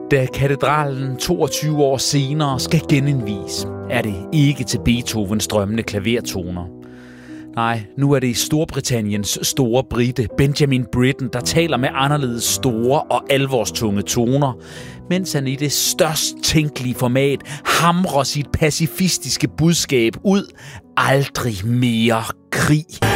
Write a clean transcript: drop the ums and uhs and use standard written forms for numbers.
Da katedralen 22 år senere skal genindvies, er det ikke til Beethovens drømmende klavertoner. Nej, nu er det Storbritanniens store brite Benjamin Britten, der taler med anderledes store og alvorstunge toner, mens han i det størst tænkelige format hamrer sit pacifistiske budskab ud: aldrig mere krig.